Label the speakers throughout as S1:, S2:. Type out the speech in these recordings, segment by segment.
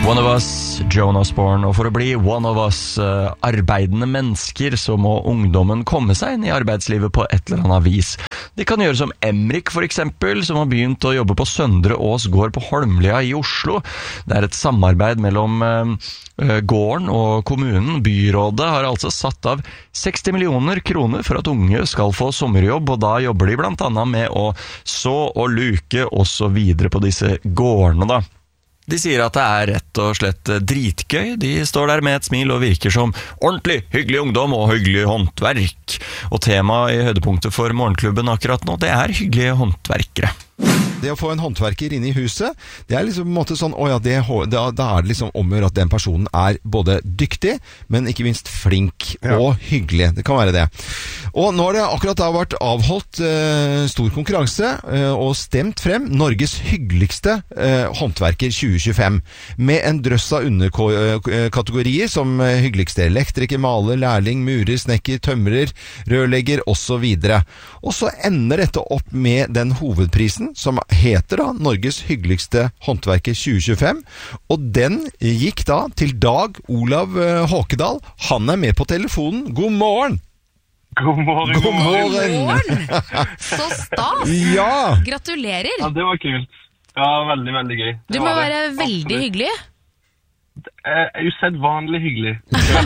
S1: One of Us, Joan Osborne, og for å bli One of Us, arbeidende mennesker, så må ungdommen komme seg inn i arbeidslivet på et eller annet vis. De kan gjøre som Emrik for eksempel, som har begynt å jobbe på Søndre Ås gård på Holmlia i Oslo. Det er et samarbeid mellom gården og kommunen. Byrådet har altså satt av 60 millioner kroner for at unge skal få sommerjobb, og da jobber de blant annet med å så og luke og så videre på disse gårdene da. De sier at det er rett og slett dritgøy. De står der med et smil og virker som ordentlig hyggelig ungdom og hyggelig håndverk. Og temaet i høydepunktet for morgenklubben akkurat nå, det er hyggelige håndverkere.
S2: Det å få en håndverker inn i huset, det er liksom på en måte sånn, da er det liksom omgjør at den personen er både dyktig, men ikke minst flink og hyggelig. Det kan være det. Og nå har det akkurat da vært avholdt stor konkurranse og stemt frem Norges hyggeligste håndverker 2025, med en drøss av underkategorier som hyggeligste elektriker, maler, lærling, murer, snekker, tømrer, rørlegger og så videre. Og så ender dette opp med den hovedprisen som heter da Norges hyggeligste håndverker 2025, og den gikk da til Dag Olav Håkedal. Han er med på telefonen. God morgen!
S3: God morgen!
S2: God morgen!
S4: Så stas!
S2: Ja!
S4: Gratulerer!
S3: Ja, det var kult. Ja, veldig, veldig gøy.
S4: Du må være veldig hyggelig.
S3: Usedvanlig hyggelig.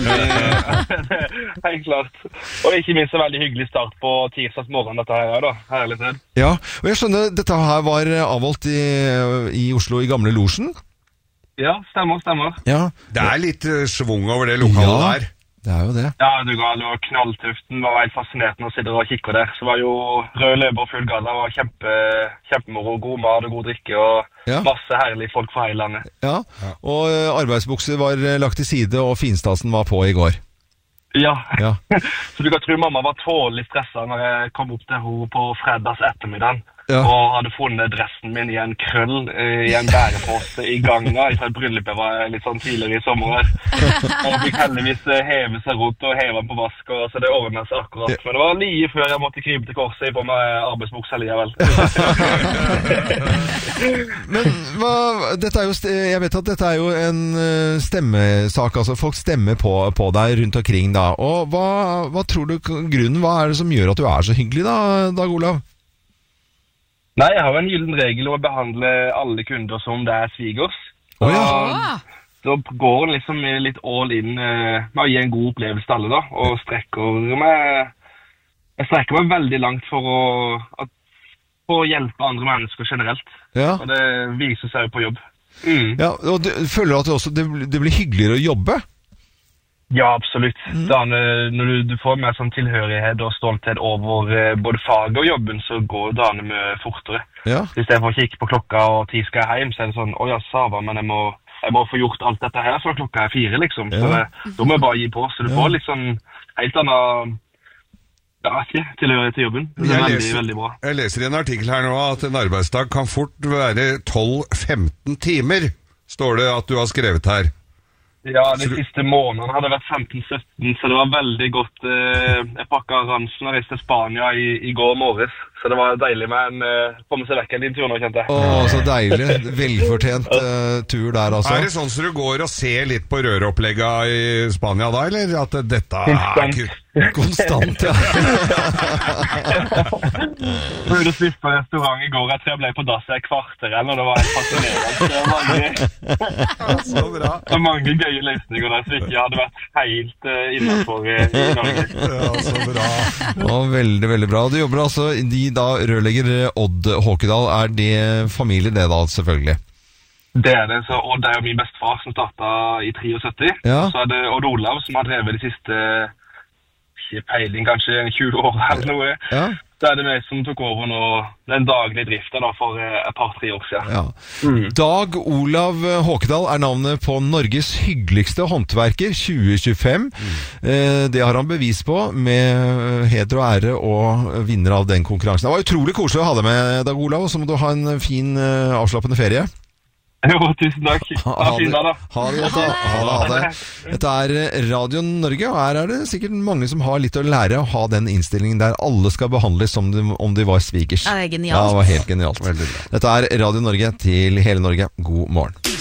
S3: Helt klart. Og ikke minst en veldig hyggelig start på tirsdags morgen dette her da. Herlig tid.
S2: Ja, og jeg skjønner, dette her var avholdt i Oslo i Gamle Losjen?
S3: Ja, stemmer.
S2: Ja.
S5: Det er litt svung over det lokalet der.
S2: Det er jo det.
S3: Ja, det var knalltøft. Det var helt fascinerende å sitte og kikke der. Så var jo rød løber og full galla. Det var kjempemoro, god mat og god drikke og masse herlige folk fra hele landet. Ja, og arbeidsbukser var lagt til side og finstasen var på i går. Ja. Så du kan tro mamma var tålig stresset når jeg kom opp til henne på fredags ettermiddag. Og hadde funnet dressen min i en krøll i en bærepose i gangen fra et bryllup jeg var litt sånn tidligere i sommer. Og fikk heldigvis heve seg rundt og heve den på vask, og så det ordnet seg akkurat. Men det var lige før jeg måtte krype til korset på med arbeidsbuksa likevel.
S2: Men dette er jo, jeg vet at dette er jo en stemmesak, altså folk stemmer på deg rundt omkring da. Og hva tror du grunnen, hva er det som gjør at du er så hyggelig da, Dag Olav?
S3: Nei, jeg har jo en gyllen regel å behandle alle kunder som det er svigers. Så går den liksom litt all in med å gi en god opplevelse til alle da, og jeg strekker meg veldig langt for å hjelpe andre mennesker generelt. Og det viser seg jo på jobb.
S2: Ja, og du føler at det blir hyggeligere å jobbe?
S3: Ja, absolutt. Når du får mer sånn tilhørighet og stolthet over både faget og jobben, så går dagene mye fortere. Hvis jeg får kikke på klokka og tid skal jeg hjem, så er det sånn, Sava, men jeg må få gjort alt dette her før klokka er 4, liksom. Så da må jeg bare gi på, så du får litt sånn helt annen tilhørighet til jobben. Det er veldig, veldig bra.
S5: Jeg leser i en artikkel her nå at en arbeidsdag kan fort være 12-15 timer, står det at du har skrevet her.
S3: Ja, de siste månedene hadde vært 15-17, så det var veldig godt. Jeg pakket ransen og reiste til Spania i går morges, så det var deilig med komme seg vekk en liten tur nå, kjente jeg.
S2: Så deilig. Velfortjent tur der, altså.
S5: Er det sånn så du går og ser litt på røropplegga i Spania da, eller at dette er
S2: konstant, ja.
S3: Jeg spiste på restaurant i går, jeg tror jeg ble på dass i kvarter, og det var helt fascinerende.
S5: Så bra.
S3: Det var mange gøye løsninger der, så ikke jeg hadde vært helt innenfor i Norge.
S5: Ja, så bra.
S2: Veldig, veldig bra. Du jobber altså, de da rørlegger Odd Håkedal, er det familie det da, selvfølgelig?
S3: Det er det, så Odd er jo min bestefar som startet i 73, så er det Odd Olav som har drevet de siste peiling, kanskje 20 år eller noe. Så er det meg som tok over nå den daglige driften da, for et par-tre år siden.
S2: Dag Olav Håkedal er navnet på Norges hyggeligste håndverker 2025. Det har han bevis på med heder og ære og vinner av den konkurransen. Det var utrolig koselig å ha deg med, Dag Olav, og så må du ha en fin avslappende ferie.
S3: Jo, tusen takk. Ha fin dag da.
S2: Ha det. Dette er Radio Norge, og her er det sikkert mange som har litt å lære å ha den innstillingen der alle skal behandles som om de var svigers.
S4: Ja, det er genialt.
S2: Ja, det var helt genialt. Dette er Radio Norge til hele Norge. God morgen.